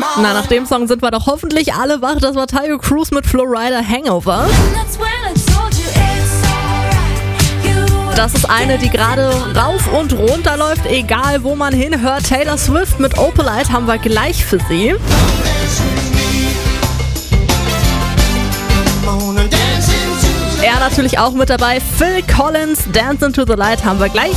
Na, nach dem Song sind wir doch hoffentlich alle wach. Das war Tayo Cruz mit Florida Hangover. Das ist eine, die gerade rauf und runter läuft, egal wo man hinhört. Taylor Swift mit Opalite haben wir gleich für Sie. Er natürlich auch mit dabei. Phil Collins, Dance into the Light haben wir gleich.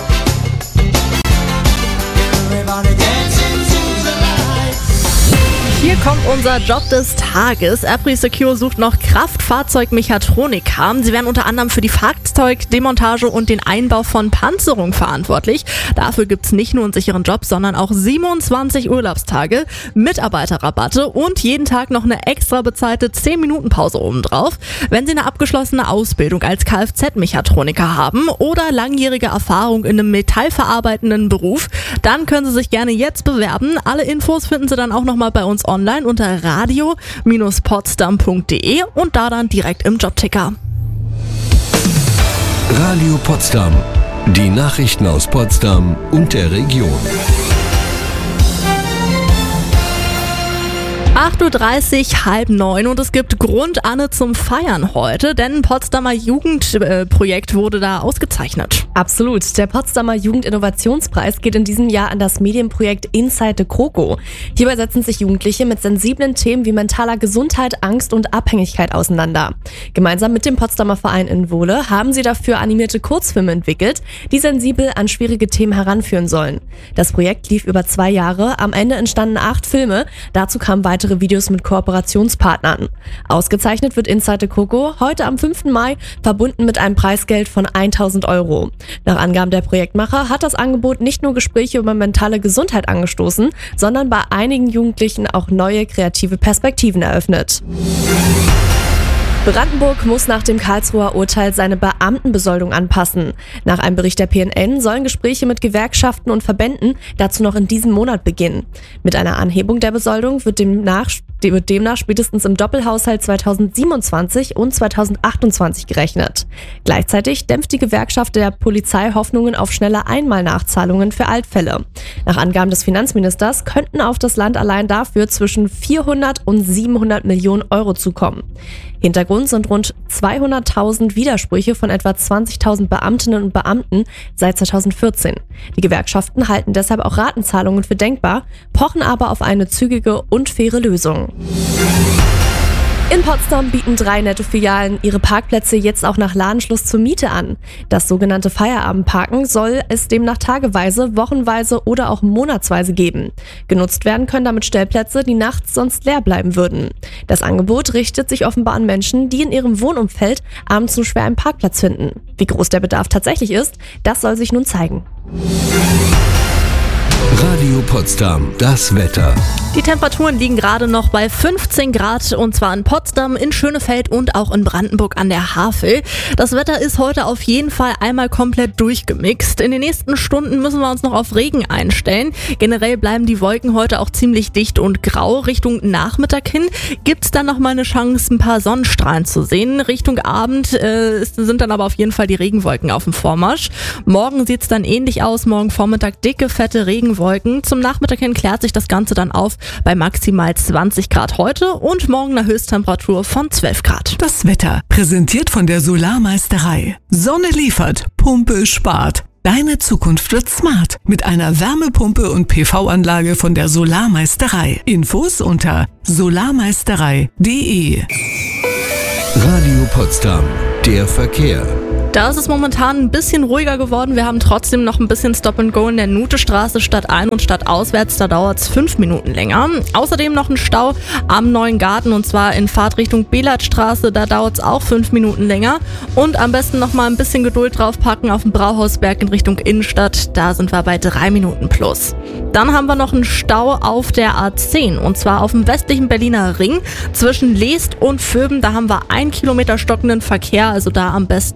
Hier kommt unser Job des Tages. Apri Secure sucht noch Kraftfahrzeugmechatroniker. Sie werden unter anderem für die Fahrzeugdemontage und den Einbau von Panzerung verantwortlich. Dafür gibt es nicht nur einen sicheren Job, sondern auch 27 Urlaubstage, Mitarbeiterrabatte und jeden Tag noch eine extra bezahlte 10-Minuten-Pause obendrauf. Wenn Sie eine abgeschlossene Ausbildung als Kfz-Mechatroniker haben oder langjährige Erfahrung in einem metallverarbeitenden Beruf, dann können Sie sich gerne jetzt bewerben. Alle Infos finden Sie dann auch nochmal bei uns online unter radio-potsdam.de und da dann direkt im Jobticker. Radio Potsdam. Die Nachrichten aus Potsdam und der Region. 8.30 Uhr, 8:30 und es gibt Grund, Anne, zum Feiern heute, denn ein Potsdamer Jugendprojekt wurde da ausgezeichnet. Absolut. Der Potsdamer Jugendinnovationspreis geht in diesem Jahr an das Medienprojekt Inside the Coco. Hierbei setzen sich Jugendliche mit sensiblen Themen wie mentaler Gesundheit, Angst und Abhängigkeit auseinander. Gemeinsam mit dem Potsdamer Verein in Wohle haben sie dafür animierte Kurzfilme entwickelt, die sensibel an schwierige Themen heranführen sollen. Das Projekt lief über 2 Jahre. Am Ende entstanden 8 Filme. Dazu kamen weitere Videos mit Kooperationspartnern. Ausgezeichnet wird Inside the Coco heute am 5. Mai, verbunden mit einem Preisgeld von 1.000 €. Nach Angaben der Projektmacher hat das Angebot nicht nur Gespräche über mentale Gesundheit angestoßen, sondern bei einigen Jugendlichen auch neue kreative Perspektiven eröffnet. Brandenburg muss nach dem Karlsruher Urteil seine Beamtenbesoldung anpassen. Nach einem Bericht der PNN sollen Gespräche mit Gewerkschaften und Verbänden dazu noch in diesem Monat beginnen. Mit einer Anhebung der Besoldung wird demnach spätestens im Doppelhaushalt 2027 und 2028 gerechnet. Gleichzeitig dämpft die Gewerkschaft der Polizei Hoffnungen auf schnelle Einmalnachzahlungen für Altfälle. Nach Angaben des Finanzministers könnten auf das Land allein dafür zwischen 400 und 700 Millionen € zukommen. Hintergrund sind rund 200.000 Widersprüche von etwa 20.000 Beamtinnen und Beamten seit 2014. Die Gewerkschaften halten deshalb auch Ratenzahlungen für denkbar, pochen aber auf eine zügige und faire Lösung. In Potsdam bieten 3 Netto-Filialen ihre Parkplätze jetzt auch nach Ladenschluss zur Miete an. Das sogenannte Feierabendparken soll es demnach tageweise, wochenweise oder auch monatsweise geben. Genutzt werden können damit Stellplätze, die nachts sonst leer bleiben würden. Das Angebot richtet sich offenbar an Menschen, die in ihrem Wohnumfeld abends nur schwer einen Parkplatz finden. Wie groß der Bedarf tatsächlich ist, das soll sich nun zeigen. Radio Potsdam, das Wetter. Die Temperaturen liegen gerade noch bei 15 Grad und zwar in Potsdam, in Schönefeld und auch in Brandenburg an der Havel. Das Wetter ist heute auf jeden Fall einmal komplett durchgemixt. In den nächsten Stunden müssen wir uns noch auf Regen einstellen. Generell bleiben die Wolken heute auch ziemlich dicht und grau. Richtung Nachmittag hin gibt es dann noch mal eine Chance, ein paar Sonnenstrahlen zu sehen. Richtung Abend sind dann aber auf jeden Fall die Regenwolken auf dem Vormarsch. Morgen sieht es dann ähnlich aus. Morgen Vormittag dicke, fette Regenwolken. Zum Nachmittag hin klärt sich das Ganze dann auf bei maximal 20 Grad heute und morgen eine Höchsttemperatur von 12 Grad. Das Wetter, präsentiert von der Solarmeisterei. Sonne liefert, Pumpe spart. Deine Zukunft wird smart mit einer Wärmepumpe und PV-Anlage von der Solarmeisterei. Infos unter solarmeisterei.de. Radio Potsdam, der Verkehr. Da ist es momentan ein bisschen ruhiger geworden. Wir haben trotzdem noch ein bisschen Stop and Go in der Nutestraße stadtein und stadtauswärts. Da dauert es 5 Minuten länger. Außerdem noch ein Stau am Neuen Garten und zwar in Fahrtrichtung Belatstraße. Da dauert es auch 5 Minuten länger. Und am besten noch mal ein bisschen Geduld draufpacken auf dem Brauhausberg in Richtung Innenstadt. Da sind wir bei 3 Minuten plus. Dann haben wir noch einen Stau auf der A10 und zwar auf dem westlichen Berliner Ring zwischen Leest und Vöben. Da haben wir 1 Kilometer stockenden Verkehr. Also da am besten auch 3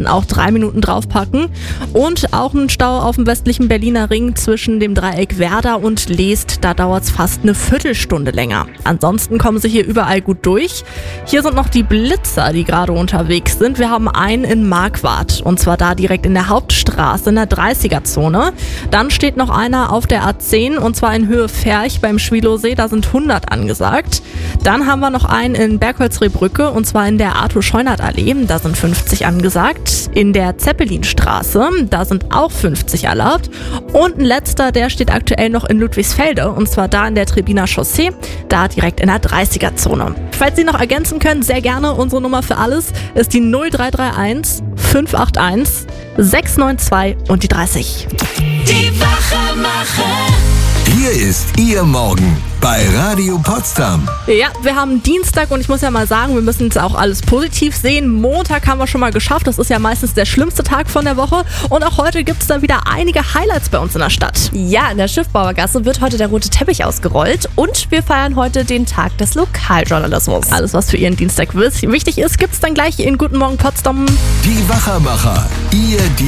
3 Minuten draufpacken. Und auch ein Stau auf dem westlichen Berliner Ring zwischen dem Dreieck Werder und Leest. Da dauert es fast eine Viertelstunde länger. Ansonsten kommen sie hier überall gut durch. Hier sind noch die Blitzer, die gerade unterwegs sind. Wir haben einen in Marquardt und zwar da direkt in der Hauptstraße in der 30er-Zone. Dann steht noch einer auf der A10 und zwar in Höhe Ferch beim Schwilowsee. Da sind 100 angesagt. Dann haben wir noch einen in Bergholzrehbrücke und zwar in der Arthur-Scheunert-Allee. Da sind 50 angesagt. In der Zeppelinstraße, da sind auch 50 erlaubt. Und ein letzter, der steht aktuell noch in Ludwigsfelde und zwar da in der Trebiner Chaussee, da direkt in der 30er-Zone. Falls Sie noch ergänzen können, sehr gerne. Unsere Nummer für alles ist die 0331 581 692 und die 30. Die Wachemacher. Hier ist Ihr Morgen bei Radio Potsdam. Ja, wir haben Dienstag und ich muss ja mal sagen, wir müssen jetzt auch alles positiv sehen. Montag haben wir schon mal geschafft. Das ist ja meistens der schlimmste Tag von der Woche. Und auch heute gibt es da wieder einige Highlights bei uns in der Stadt. Ja, in der Schiffbauergasse wird heute der rote Teppich ausgerollt und wir feiern heute den Tag des Lokaljournalismus. Alles, was für Ihren Dienstag wichtig ist, gibt es dann gleich in Guten Morgen Potsdam. Die Wachemacher. Ihr